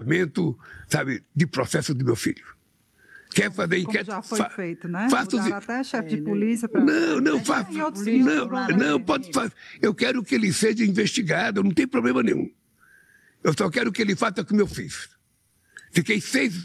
julgamento, sabe, de processo do meu filho. Quer fazer... Como já foi feito, né? Faço... até chefe de polícia... Pra... Não, faço... Não, pode fazer. Eu quero que ele seja investigado, não tem problema nenhum. Eu só quero que ele faça como eu fiz. Fiquei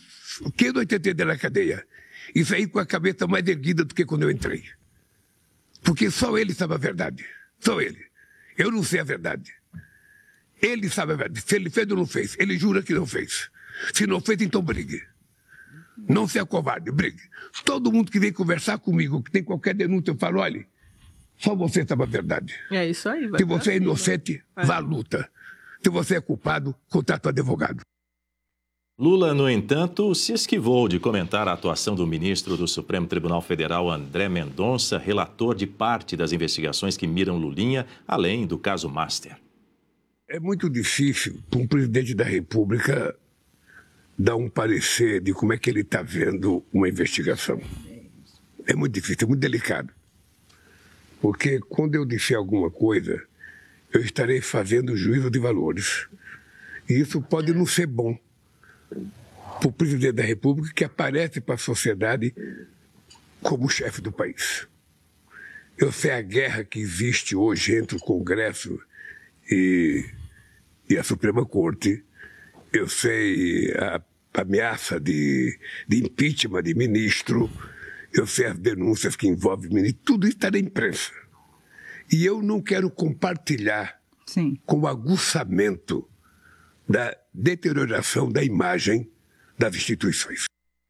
80 dias na cadeia e saí com a cabeça mais erguida do que quando eu entrei. Porque só ele sabe a verdade. Só ele. Eu não sei a verdade. Ele sabe a verdade. Se ele fez ou não fez. Ele jura que não fez. Se não fez, então brigue. Não seja covarde, brigue. Todo mundo que vem conversar comigo, que tem qualquer denúncia, eu falo, olha, só você sabe a verdade. É isso aí. Se você é inocente, vá à luta. Se você é culpado, contrate um advogado. Lula, no entanto, se esquivou de comentar a atuação do ministro do Supremo Tribunal Federal, André Mendonça, relator de parte das investigações que miram Lulinha, além do caso Master. É muito difícil para um presidente da República dar um parecer de como é que ele está vendo uma investigação. É muito difícil, é muito delicado. Porque quando eu disser alguma coisa, eu estarei fazendo juízo de valores. E isso pode não ser bom para o presidente da República, que aparece para a sociedade como chefe do país. Eu sei a guerra que existe hoje entre o Congresso e a Suprema Corte. Eu sei a ameaça de impeachment de ministro. Eu sei as denúncias que envolvem ministro. Tudo isso está na imprensa. E eu não quero compartilhar com o aguçamento da deterioração da imagem das instituições.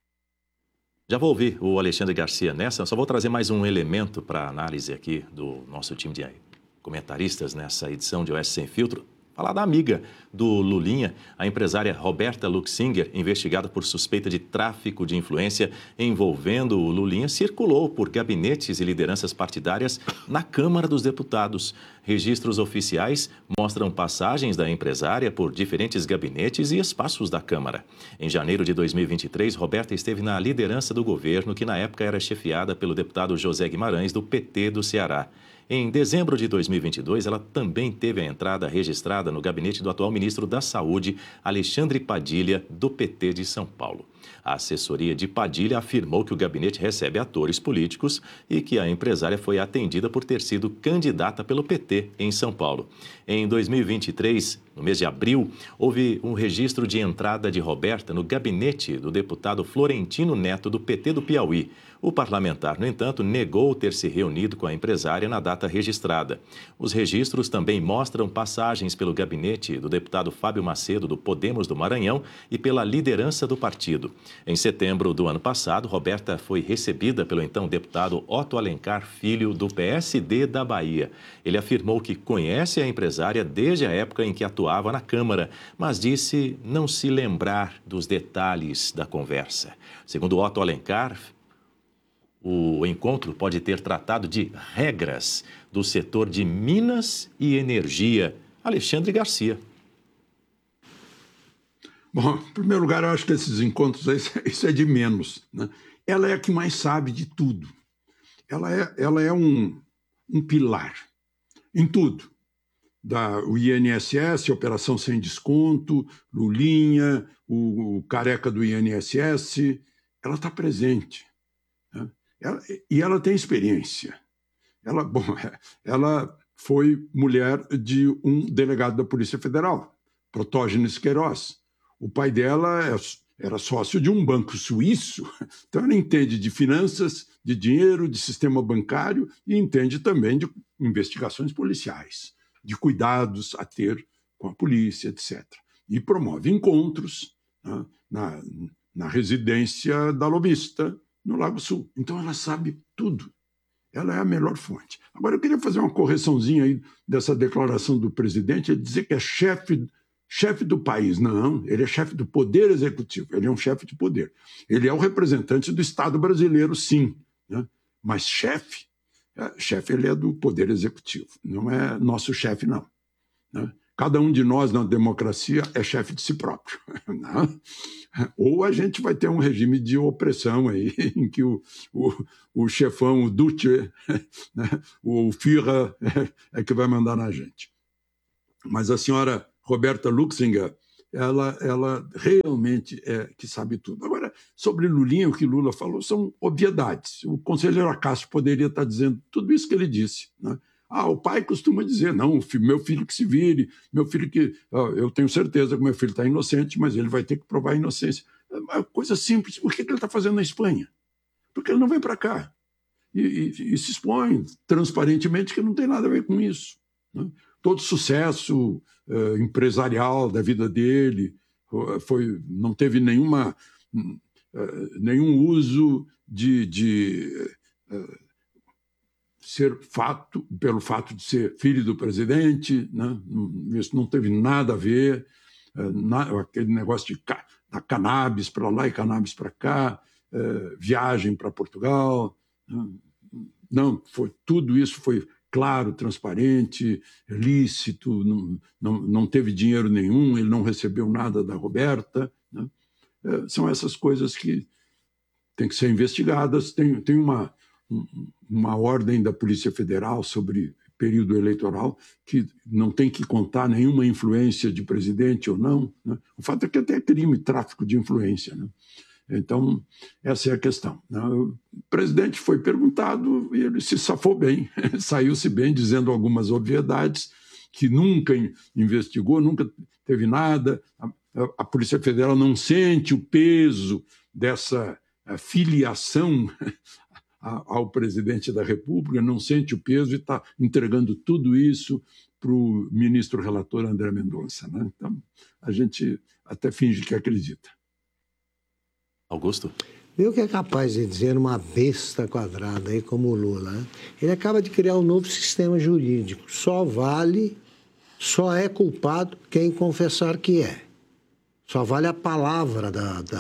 Já vou ouvir o Alexandre Garcia nessa, só vou trazer mais um elemento para análise aqui do nosso time de comentaristas nessa edição de Oeste Sem Filtro. Falar da amiga do Lulinha, a empresária Roberta Luxinger, investigada por suspeita de tráfico de influência envolvendo o Lulinha, circulou por gabinetes e lideranças partidárias na Câmara dos Deputados. Registros oficiais mostram passagens da empresária por diferentes gabinetes e espaços da Câmara. Em janeiro de 2023, Roberta esteve na liderança do governo, que na época era chefiada pelo deputado José Guimarães, do PT do Ceará. Em dezembro de 2022, ela também teve a entrada registrada no gabinete do atual ministro da Saúde, Alexandre Padilha, do PT de São Paulo. A assessoria de Padilha afirmou que o gabinete recebe atores políticos e que a empresária foi atendida por ter sido candidata pelo PT em São Paulo. Em 2023, no mês de abril, houve um registro de entrada de Roberta no gabinete do deputado Florentino Neto, do PT do Piauí. O parlamentar, no entanto, negou ter se reunido com a empresária na data registrada. Os registros também mostram passagens pelo gabinete do deputado Fábio Macedo, do Podemos do Maranhão, e pela liderança do partido. Em setembro do ano passado, Roberta foi recebida pelo então deputado Otto Alencar Filho, do PSD da Bahia. Ele afirmou que conhece a empresária desde a época em que atuava na Câmara, mas disse não se lembrar dos detalhes da conversa. Segundo Otto Alencar, o encontro pode ter tratado de regras do setor de Minas e Energia. Alexandre Garcia. Bom, em primeiro lugar, eu acho que esses encontros, isso é de menos, né? Ela é a que mais sabe de tudo. Ela é um pilar em tudo. O INSS, Operação Sem Desconto, Lulinha, o careca do INSS, ela está presente. Né? E ela tem experiência. Ela foi mulher de um delegado da Polícia Federal, Protógenes Queiroz. O pai dela era sócio de um banco suíço, então ela entende de finanças, de dinheiro, de sistema bancário e entende também de investigações policiais, de cuidados a ter com a polícia, etc. E promove encontros, né, na residência da lobista, no Lago Sul. Então ela sabe tudo. Ela é a melhor fonte. Agora eu queria fazer uma correçãozinha aí dessa declaração do presidente, ele dizer que é chefe do país. Não, ele é chefe do Poder Executivo, ele é um chefe de poder. Ele é o representante do Estado brasileiro, sim, né? Mas chefe ele é do Poder Executivo, não é nosso chefe, não. Né? Cada um de nós na democracia é chefe de si próprio. Né? Ou a gente vai ter um regime de opressão aí, em que o chefão, o Duce, né? O Führer é que vai mandar na gente. Mas a senhora Roberta Luxinger ela realmente é que sabe tudo. Agora, sobre Lulinha, o que Lula falou são obviedades. O conselheiro Acácio poderia estar dizendo tudo isso que ele disse, né? O pai costuma dizer, não, meu filho que se vire, meu filho que... eu tenho certeza que meu filho está inocente, mas ele vai ter que provar a inocência. É uma coisa simples. Por que ele está fazendo na Espanha? Porque ele não vem para cá. E se expõe transparentemente que não tem nada a ver com isso, né? Todo sucesso empresarial da vida dele não teve nenhum uso de ser pelo fato de ser filho do presidente, né? Isso não teve nada a ver, aquele negócio da cannabis para lá e cannabis para cá, viagem para Portugal, né? Não, tudo isso foi claro, transparente, lícito, não teve dinheiro nenhum, ele não recebeu nada da Roberta, né? São essas coisas que têm que ser investigadas. Tem uma ordem da Polícia Federal sobre período eleitoral que não tem que contar nenhuma influência de presidente ou não, né? O fato é que até é crime, tráfico de influência, né? Então, essa é a questão. O presidente foi perguntado e ele se safou bem, saiu-se bem, dizendo algumas obviedades, que nunca investigou, nunca teve nada. A Polícia Federal não sente o peso dessa filiação ao presidente da República, não sente o peso e está entregando tudo isso para o ministro relator André Mendonça, né? Então, a gente até finge que acredita. Augusto? Vê o que é capaz de dizer uma besta quadrada aí como o Lula, né? Ele acaba de criar um novo sistema jurídico. Só é culpado quem confessar que é. Só vale a palavra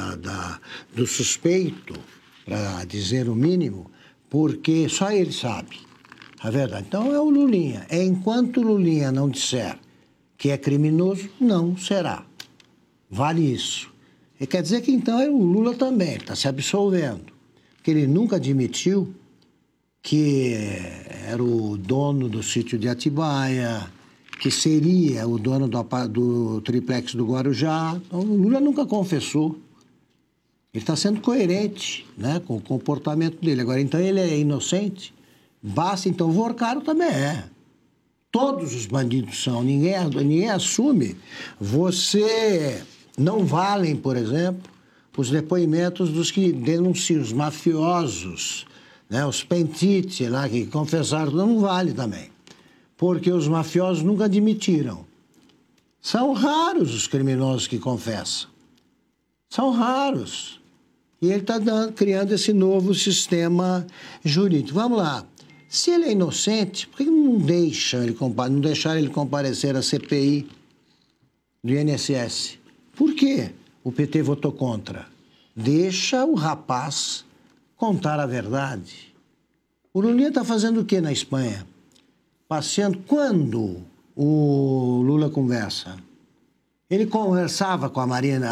do suspeito, para dizer o mínimo, porque só ele sabe a verdade. Então é o Lulinha. Enquanto o Lulinha não disser que é criminoso, não será. Vale isso. E quer dizer que então o Lula também está se absolvendo, porque ele nunca admitiu que era o dono do sítio de Atibaia, que seria o dono do triplex do Guarujá. Então, o Lula nunca confessou. Ele está sendo coerente, né, com o comportamento dele. Agora, então, ele é inocente? Basta, então, o Vorcaro também é. Todos os bandidos são, ninguém assume. Você... Não valem, por exemplo, os depoimentos dos que denunciam, os mafiosos, né, os pentiti lá que confessaram, não vale também, porque os mafiosos nunca admitiram. São raros os criminosos que confessam. São raros. E ele está criando esse novo sistema jurídico. Vamos lá. Se ele é inocente, por que não deixaram ele comparecer à CPI do INSS? Por que o PT votou contra? Deixa o rapaz contar a verdade. O Lulinha está fazendo o que na Espanha? Passeando. Quando o Lula conversa? Ele conversava com a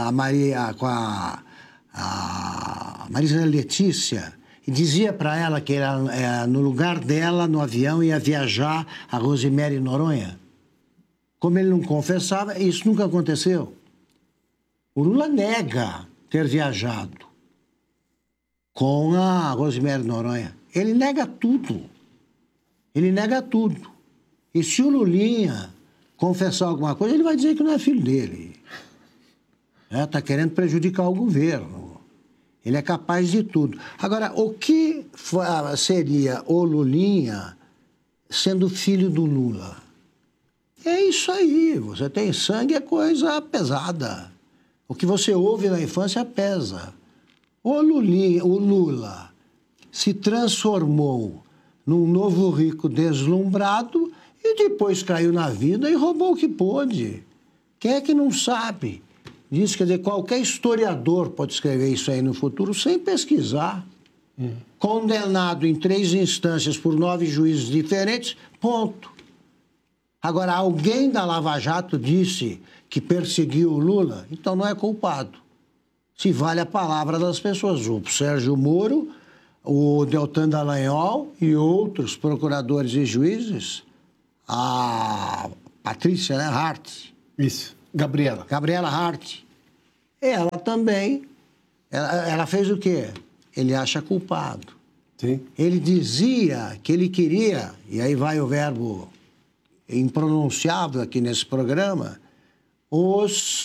Marisa Letícia e dizia para ela que no lugar dela, no avião, ia viajar a Rosemary Noronha. Como ele não confessava, isso nunca aconteceu. O Lula nega ter viajado com a Rosemary Noronha. Ele nega tudo. Ele nega tudo. E se o Lulinha confessar alguma coisa, ele vai dizer que não é filho dele. Está querendo prejudicar o governo. Ele é capaz de tudo. Agora, o que seria o Lulinha sendo filho do Lula? É isso aí. Você tem sangue, é coisa pesada. O que você ouve na infância pesa. O Lula se transformou num novo rico deslumbrado e depois caiu na vida e roubou o que pôde. Quem é que não sabe? Diz, quer dizer, qualquer historiador pode escrever isso aí no futuro sem pesquisar. Condenado em 3 instâncias por 9 juízes diferentes, ponto. Agora, alguém da Lava Jato disse que perseguiu o Lula, então não é culpado. Se vale a palavra das pessoas. O Sérgio Moro, o Deltan Dallagnol e outros procuradores e juízes, a Patrícia, né, Hart. Isso. Gabriela Hart. Ela também, ela fez o quê? Ele acha culpado. Sim. Ele dizia que ele queria, e aí vai o verbo impronunciável aqui nesse programa, o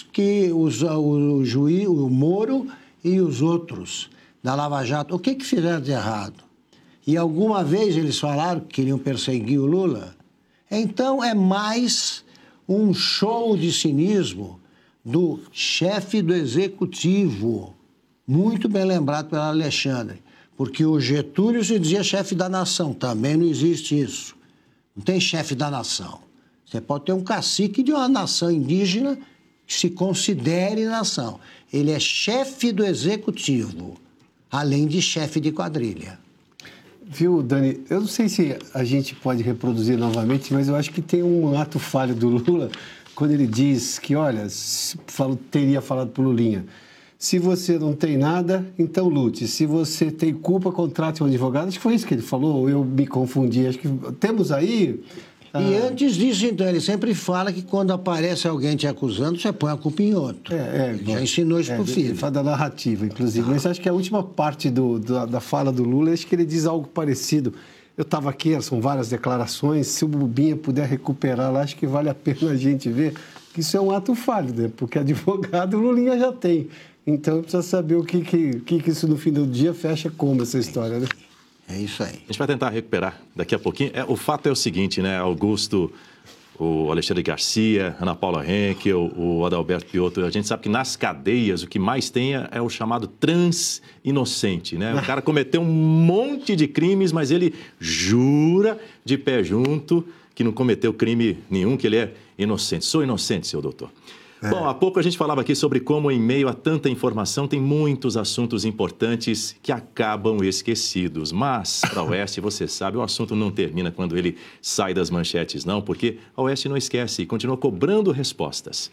juiz, o Moro e os outros da Lava Jato. O que fizeram de errado? E alguma vez eles falaram que queriam perseguir o Lula? Então é mais um show de cinismo do chefe do executivo, muito bem lembrado pelo Alexandre, porque o Getúlio se dizia chefe da nação, também não existe isso. Não tem chefe da nação. Você pode ter um cacique de uma nação indígena que se considere nação. Ele é chefe do executivo, além de chefe de quadrilha. Viu, Dani? Eu não sei se a gente pode reproduzir novamente, mas eu acho que tem um ato falho do Lula quando ele diz que, olha, teria falado para o Lulinha, se você não tem nada, então lute. Se você tem culpa, contrate um advogado. Acho que foi isso que ele falou, ou eu me confundi. Acho que temos aí... E antes disso, então, ele sempre fala que quando aparece alguém te acusando, você põe a culpa em outro. Ele já ensinou isso para o filho. Ele fala da narrativa, inclusive. Mas acho que a última parte da fala do Lula, acho que ele diz algo parecido. Eu estava aqui, são várias declarações, se o Bubinha puder recuperar lá, acho que vale a pena a gente ver que isso é um ato falho, né? Porque advogado o Lulinha já tem. Então, precisa saber o que isso no fim do dia fecha como essa história, né? É isso aí. A gente vai tentar recuperar daqui a pouquinho. O fato é o seguinte, né? Augusto, o Alexandre Garcia, Ana Paula Henkel, o Adalberto Piotto, a gente sabe que nas cadeias o que mais tem é o chamado trans-inocente, né? O cara cometeu um monte de crimes, mas ele jura de pé junto que não cometeu crime nenhum, que ele é inocente. Sou inocente, seu doutor. Bom, há pouco a gente falava aqui sobre como, em meio a tanta informação, tem muitos assuntos importantes que acabam esquecidos. Mas, para a Oeste, você sabe, o assunto não termina quando ele sai das manchetes, não, porque a Oeste não esquece e continua cobrando respostas.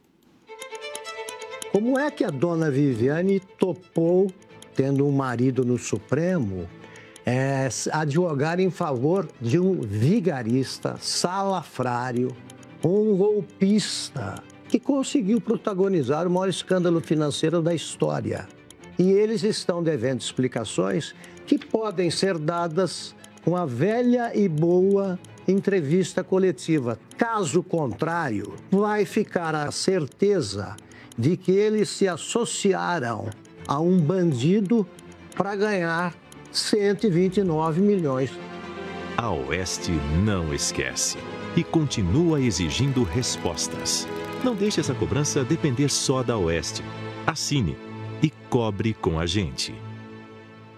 Como é que a dona Viviane topou, tendo um marido no Supremo, advogar em favor de um vigarista, salafrário, um golpista, que conseguiu protagonizar o maior escândalo financeiro da história? E eles estão devendo explicações que podem ser dadas com a velha e boa entrevista coletiva. Caso contrário, vai ficar a certeza de que eles se associaram a um bandido para ganhar 129 milhões. A Oeste não esquece e continua exigindo respostas. Não deixe essa cobrança depender só da Oeste. Assine e cobre com a gente.